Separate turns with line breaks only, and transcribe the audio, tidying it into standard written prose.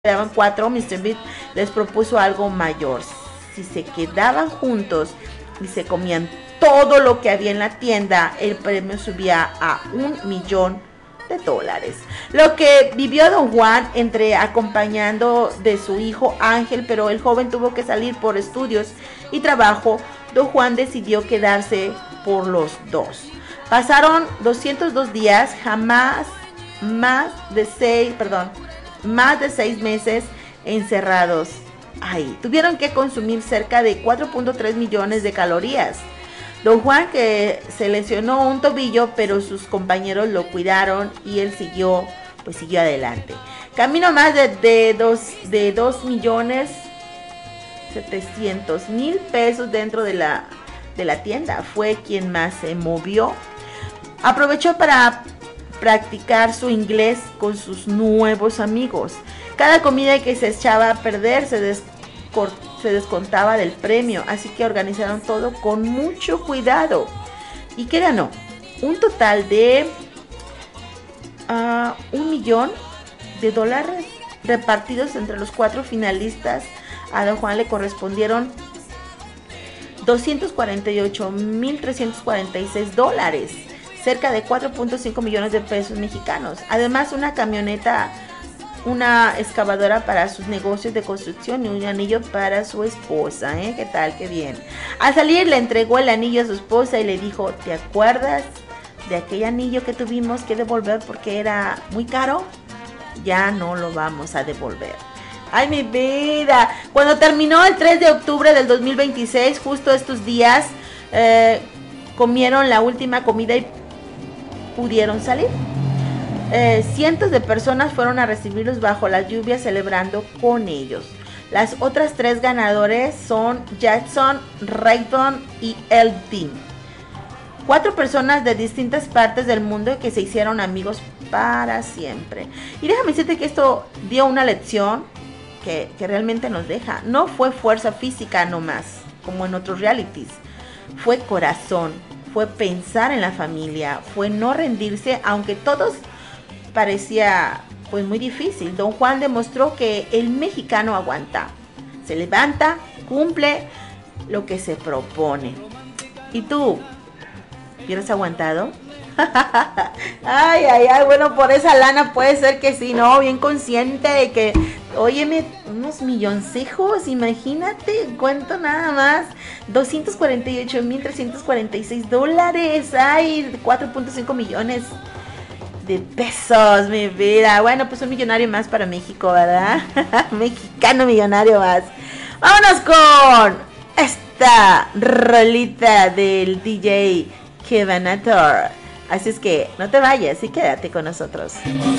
quedaban 4, Mr. Beat les propuso algo mayor. Si se quedaban juntos y se comían todo lo que había en la tienda, el premio subía a $1,000,000. Lo que vivió don Juan entre acompañando de su hijo Ángel, pero el joven tuvo que salir por estudios y trabajo. Don Juan decidió quedarse por los dos. Pasaron 202 días, más de 6 meses encerrados ahí. Tuvieron que consumir cerca de 4.3 millones de calorías. Don Juan, que se lesionó un tobillo, pero sus compañeros lo cuidaron y él siguió adelante. Camino más de 2,7 millones dentro de la tienda. Fue quien más se movió. Aprovechó para practicar su inglés con sus nuevos amigos. Cada comida que se echaba a perder se descontaba del premio, así que organizaron todo con mucho cuidado. ¿Y qué ganó? Un total de $1,000,000 repartidos entre los 4 finalistas. A don Juan le correspondieron $248,346, cerca de 4.5 millones de pesos mexicanos. Además, una camioneta, una excavadora para sus negocios de construcción y un anillo para su esposa. ¿Qué tal? Qué bien. Al salir le entregó el anillo a su esposa y le dijo: ¿te acuerdas de aquel anillo que tuvimos que devolver porque era muy caro? Ya no lo vamos a devolver. ¡Ay, mi vida! Cuando terminó el 3 de octubre del 2026, justo estos días, comieron la última comida y pudieron salir. Cientos de personas fueron a recibirlos bajo la lluvia, celebrando con ellos. Las otras 3 ganadores son Jackson, Rayton y Eldin. 4 personas de distintas partes del mundo que se hicieron amigos para siempre. Y déjame decirte que esto dio una lección que realmente nos deja. No fue fuerza física nomás, como en otros realities. Fue corazón, fue pensar en la familia, fue no rendirse, aunque todos parecía pues muy difícil. Don Juan demostró que el mexicano aguanta, se levanta, cumple lo que se propone. ¿Y tú? ¿Hubieras aguantado? Ay, bueno, por esa lana puede ser que sí, ¿no? Bien consciente de que, óyeme, unos milloncejos, imagínate, cuánto nada más, $248,346, ay, 4.5 millones de pesos, mi vida. Bueno, pues un millonario más para México, ¿verdad? Mexicano millonario más. Vámonos con esta rolita del DJ Kevanator. Así es que no te vayas y quédate con nosotros.